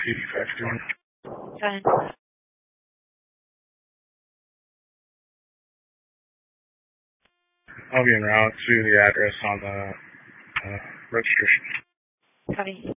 TV51. Fine. I'll be en route to the address on the registration. Copy.